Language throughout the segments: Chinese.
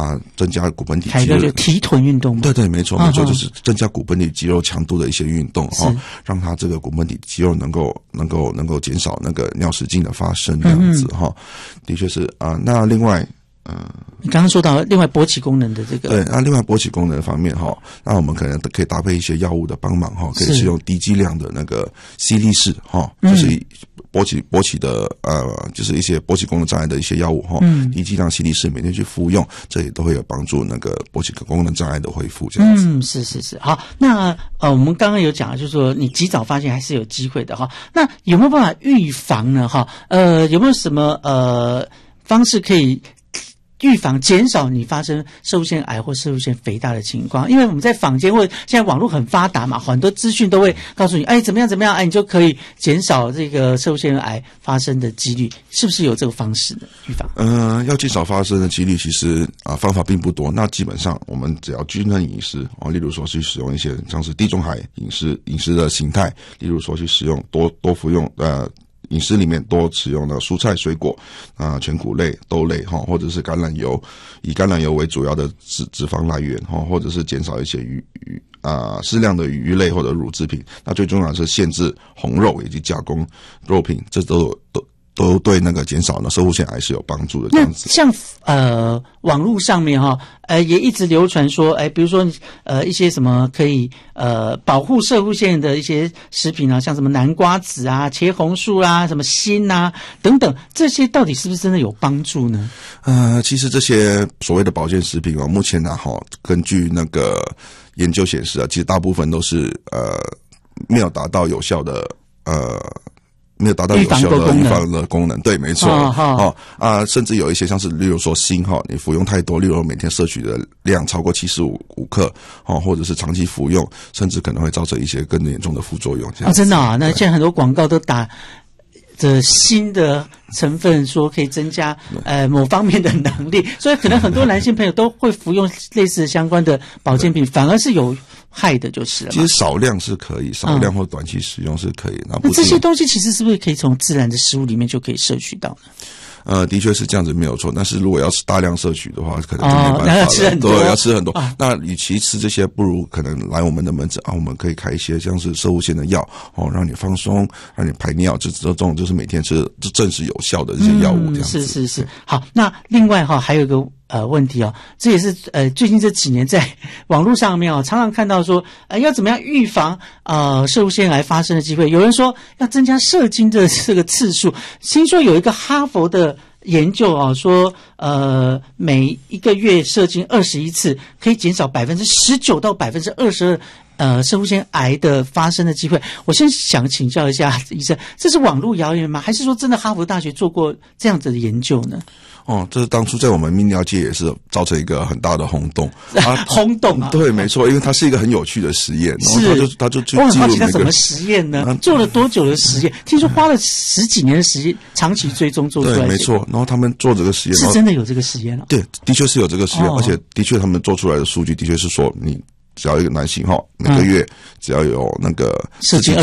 增加骨盆底还有一个就提臀运动嘛。 对，没错，就是增加骨盆底肌肉强度的一些运动让它这个骨盆底肌肉能够减少那个尿失禁的发生这样子的确是那另外你刚刚说到另外勃起功能的这个， 对，那另外勃起功能方面那我们可能可以搭配一些药物的帮忙可以使用低剂量的那个犀利士就是勃起的就是一些勃起功能障碍的一些药物低剂量犀利士每天去服用，这也都会有帮助那个勃起功能障碍的恢复这样子。 是。好，那我们刚刚有讲就是说你及早发现还是有机会的那有没有办法预防呢有没有什么方式可以预防减少你发生攝護腺癌或攝護腺肥大的情况？因为我们在坊间或者现在网络很发达嘛，很多资讯都会告诉你怎么样你就可以减少这个攝護腺癌发生的几率，是不是有这个方式的预防？ 要减少发生的几率其实方法并不多，那基本上我们只要均衡饮食例如说去使用一些像是地中海饮食的形态，例如说去使用多服用饮食里面多使用的蔬菜水果全谷类豆类或者是橄榄油，以橄榄油为主要的脂肪来源或者是减少一些适量的鱼类或者乳制品，那最重要的是限制红肉以及加工肉品，这都对那个减少呢攝護腺癌是有帮助的这样子。 那像网络上面也一直流传说比如说一些什么可以保护攝護腺的一些食品像什么南瓜子茄红素什么锌等等，这些到底是不是真的有帮助呢？ 其实这些所谓的保健食品目前根据那个研究显示其实大部分都是没有达到有效的预防的功能，对，没错。甚至有一些像是例如说锌你服用太多，例如每天摄取的量超过75克或者是长期服用，甚至可能会造成一些更严重的副作用这样子。 真的那现在很多广告都打的锌的成分说可以增加某方面的能力，所以可能很多男性朋友都会服用类似相关的保健品，反而是有害的就是了。 其实少量是可以，少量或短期使用是可以。 那这些东西其实是不是可以从自然的食物里面就可以摄取到呢？ 的确是这样子没有错，但是如果要是大量摄取的话，可能就没办法了。 要吃很多， 对，要吃很多。那与其吃这些，不如可能来我们的门诊我们可以开一些像是攝護腺的药让你放松，让你排尿，这种就是每天吃证实有效的这些药物这样子。 是。好，那另外还有一个问题这也是最近这几年在网络上面常常看到说要怎么样预防攝護腺癌发生的机会。有人说要增加射精的这个次数，听说有一个哈佛的研究说每一个月射精21次可以减少19%到22%攝護腺癌的发生的机会。我先想请教一下医生，这是网络谣言吗？还是说真的哈佛大学做过这样子的研究呢？ 这是当初在我们泌尿界也是造成一个很大的轰动轰动对，没错，因为它是一个很有趣的实验，然后他就去记录我很好奇他怎么实验呢？做了多久的实验？听说花了10几年的时间，长期追踪做出来。 对，没错。然后他们做这个实验是真的有这个实验对，的确是有这个实验，而且的确他们做出来的数据的确是说你只要一个男性每个月只要有那个射精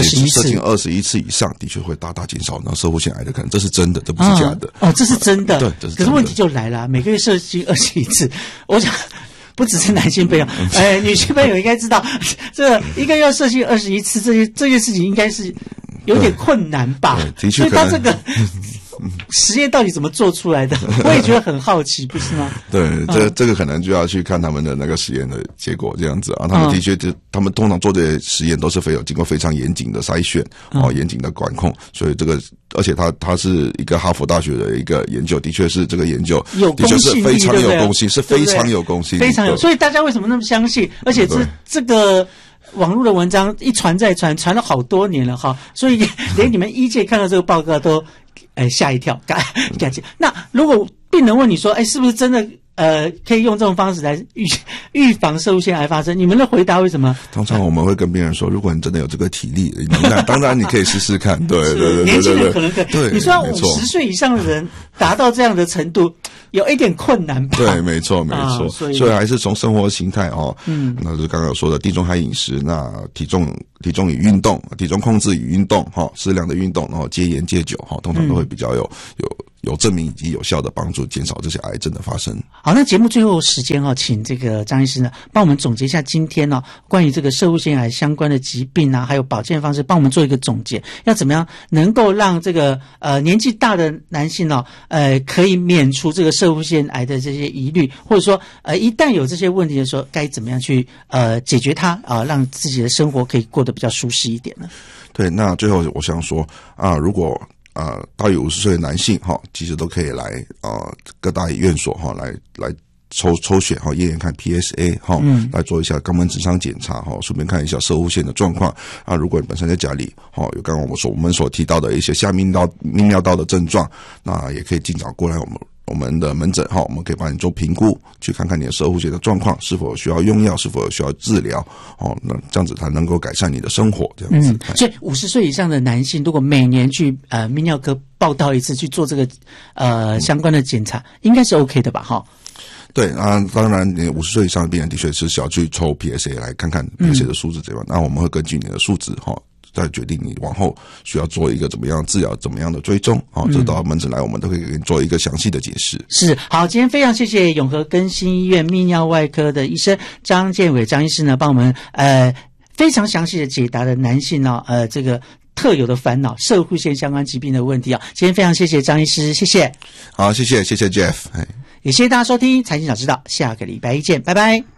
21次以上，的确会大大减少那攝護腺癌的可能，这是真的，这不是假的。 这是真的。 对，这是真的。 可是问题就来了，每个月射精21次，我想不只是男性朋友，女性朋友应该知道，这一个月要射精21次，这件事情应该是有点困难吧？ 的确， 所以他这个实验到底怎么做出来的？我也觉得很好奇，不是吗？ 对，这个可能就要去看他们的那个实验的结果，这样子他们的确，他们通常做这些实验都是经过非常严谨的筛选严谨的管控，所以这个，而且它是一个哈佛大学的一个研究，的确是这个研究的确是非常有公信，是非常有公信， 非常有。所以大家为什么那么相信？而且这个网络的文章一传再传，传了好多年了所以连你们医界看到这个报告都吓一跳，感觉。那如果病人问你说是不是真的可以用这种方式来预防攝護腺癌发生，你们的回答为什么？ 通常我们会跟病人说，如果你真的有这个体力，当然你可以试试看。对， 年轻人可能可以。 对， 你说50岁以上的人达到这样的程度，有一点困难吧？ 对，没错。所以还是从生活形态那就是刚刚有说的地中海饮食，那体重与运动，体重控制与运动适量的运动，然后戒烟戒酒通常都会比较有有证明以及有效的帮助减少这些癌症的发生。 好，那节目最后时间请这个张医师呢帮我们总结一下今天关于这个摄护腺癌相关的疾病啊，还有保健方式，帮我们做一个总结，要怎么样能够让这个年纪大的男性可以免除这个摄护腺癌的这些疑虑，或者说一旦有这些问题的时候，该怎么样去解决它让自己的生活可以过得比较舒适一点呢？ 对，那最后我想说如果大于50岁的男性其实都可以来各大院所来抽血验验看 PSA 来做一下肛门直肠检查顺便看一下摄护腺的状况如果你本身在家里有刚刚我们所提到的一些下泌尿道的症状，那也可以尽早过来我们的门诊我们可以帮你做评估，去看看你的摄护腺的状况是否需要用药，是否需要治疗那这样子才能够改善你的生活这样子。 所以50岁以上的男性如果每年去泌尿科报道一次去做这个相关的检查，应该是 OK 的吧对当然你50岁以上的病人的确是需要去抽 PSA 来看看 PSA 的数字怎样那我们会根据你的数值再决定你往后需要做一个怎么样治疗，怎么样的追踪这到门诊来我们都可以给你做一个详细的解释。 是，好，今天非常谢谢永和更新医院泌尿外科的医生张建伟张医师呢帮我们非常详细的解答了男性这个特有的烦恼摄护腺相关疾病的问题今天非常谢谢张医师，谢谢。 好，谢谢 Jeff。 也谢谢大家收听财经早知道，下个礼拜一见，拜拜。